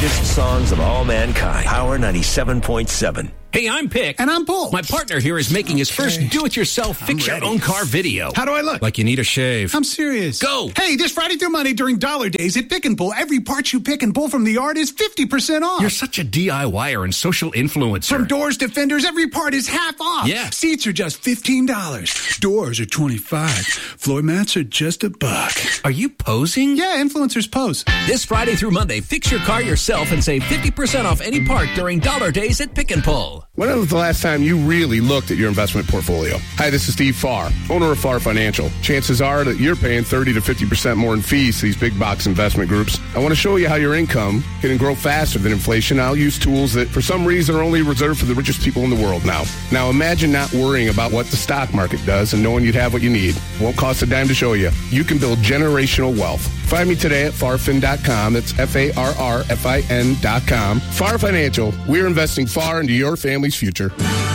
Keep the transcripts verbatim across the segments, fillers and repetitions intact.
greatest songs of all mankind. Power ninety-seven point seven. Hey, I'm Pick. And I'm Bull. My partner here is making his first Okay. do-it-yourself fix-your-own-car video. How do I look? Like you need a shave. I'm serious. Go. Hey, this Friday through Monday during Dollar Days at Pick and Pull, every part you pick and pull from the yard is fifty percent off. You're such a DIYer and social influencer. From doors to fenders, every part is half off. Yeah. Seats are just fifteen dollars. Doors are twenty-five dollars. Floor mats are just a buck. Are you posing? Yeah, influencers pose. This Friday through Monday, fix your car yourself and save fifty percent off any part during Dollar Days at Pick and Pull. When was the last time you really looked at your investment portfolio? Hi, this is Steve Farr, owner of Farr Financial. Chances are that you're paying thirty to fifty percent more in fees to these big box investment groups. I want to show you how your income can grow faster than inflation. I'll use tools that for some reason are only reserved for the richest people in the world now. Now imagine not worrying about what the stock market does and knowing you'd have what you need. It won't cost a dime to show you. You can build generational wealth. Find me today at farfin dot com. That's F A R R F I N dot com. Farr Financial. We're investing far into your family's future.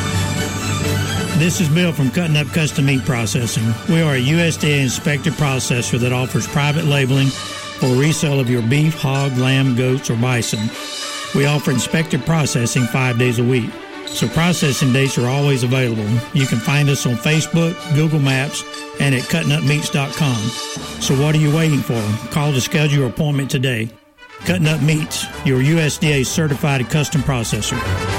This is Bill from Cutting Up Custom Meat Processing. We are a U S D A-inspected processor that offers private labeling for resale of your beef, hog, lamb, goats, or bison. We offer inspected processing five days a week, so processing dates are always available. You can find us on Facebook, Google Maps, and at cutting up meats dot com. So what are you waiting for? Call to schedule your appointment today. Cutting Up Meats, your U S D A-certified custom processor.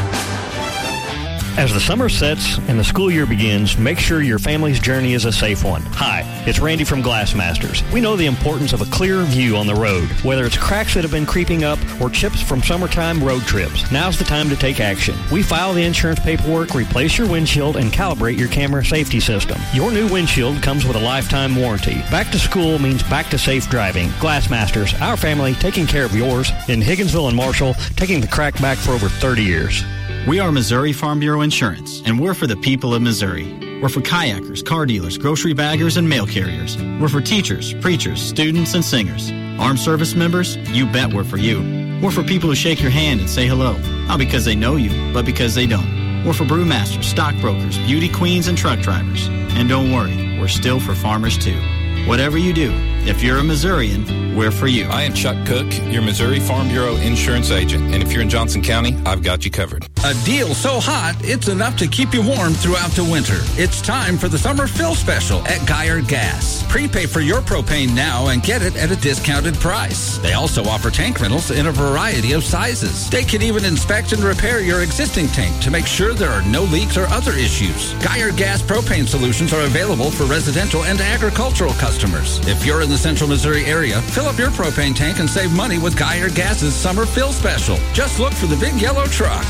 As the summer sets and the school year begins, make sure your family's journey is a safe one. Hi, it's Randy from Glassmasters. We know the importance of a clear view on the road, whether it's cracks that have been creeping up or chips from summertime road trips. Now's the time to take action. We file the insurance paperwork, replace your windshield, and calibrate your camera safety system. Your new windshield comes with a lifetime warranty. Back to school means back to safe driving. Glassmasters, our family taking care of yours. In Higginsville and Marshall, taking the crack back for over thirty years. We are Missouri Farm Bureau Insurance, and we're for the people of Missouri. We're for kayakers, car dealers, grocery baggers, and mail carriers. We're for teachers, preachers, students, and singers. Armed service members? You bet we're for you. We're for people who shake your hand and say hello, not because they know you, but because they don't. We're for brewmasters, stockbrokers, beauty queens, and truck drivers. And don't worry, we're still for farmers too. Whatever you do, if you're a Missourian, we're for you. I am Chuck Cook, your Missouri Farm Bureau insurance agent. And if you're in Johnson County, I've got you covered. A deal so hot, it's enough to keep you warm throughout the winter. It's time for the Summer Fill Special at Geyer Gas. Prepay for your propane now and get it at a discounted price. They also offer tank rentals in a variety of sizes. They can even inspect and repair your existing tank to make sure there are no leaks or other issues. Geyer Gas propane solutions are available for residential and agricultural customers. If you're in the central Missouri area, fill up your propane tank and save money with Geyer Gas's Summer Fill Special. Just look for the big yellow truck.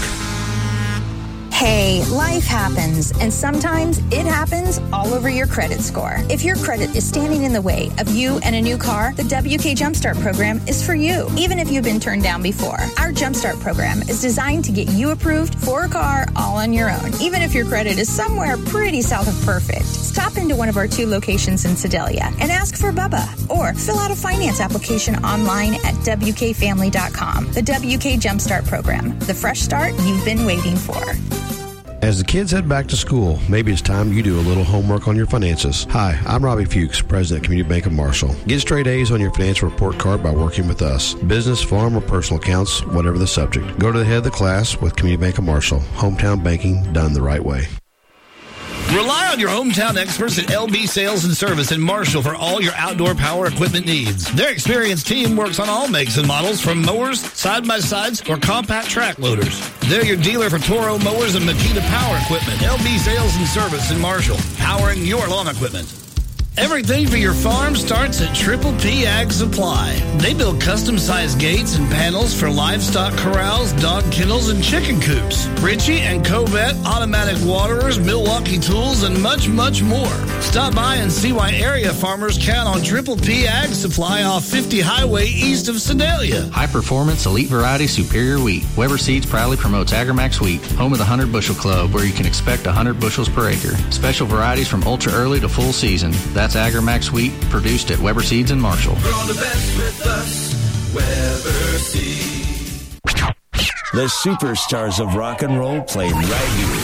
Hey, life happens, and sometimes it happens all over your credit score. If your credit is standing in the way of you and a new car, the W K Jumpstart program is for you, even if you've been turned down before. Our Jumpstart program is designed to get you approved for a car all on your own, even if your credit is somewhere pretty south of perfect. Stop into one of our two locations in Sedalia and ask for Bubba, or fill out a finance application online at W K family dot com. The W K Jumpstart program, the fresh start you've been waiting for. As the kids head back to school, maybe it's time you do a little homework on your finances. Hi, I'm Robbie Fuchs, President, Community Bank of Marshall. Get straight A's on your financial report card by working with us. Business, farm, or personal accounts, whatever the subject. Go to the head of the class with Community Bank of Marshall. Hometown banking done the right way. Rely on your hometown experts at L B Sales and Service in Marshall for all your outdoor power equipment needs. Their experienced team works on all makes and models, from mowers, side-by-sides, or compact track loaders. They're your dealer for Toro mowers and Makita power equipment. L B Sales and Service in Marshall, powering your lawn equipment. Everything for your farm starts at Triple P Ag Supply. They build custom-sized gates and panels for livestock corrals, dog kennels, and chicken coops. Ritchie and Covet, automatic waterers, Milwaukee tools, and much, much more. Stop by and see why area farmers count on Triple P Ag Supply off fifty Highway east of Sedalia. High performance, elite variety, superior wheat. Weber Seeds proudly promotes AgriMax Wheat, home of the one hundred bushel club, where you can expect one hundred bushels per acre. Special varieties from ultra early to full season. That's AgriMax Wheat, produced at Weber Seeds in Marshall. Grow the best with us, Weber Seeds. The superstars of rock and roll play right here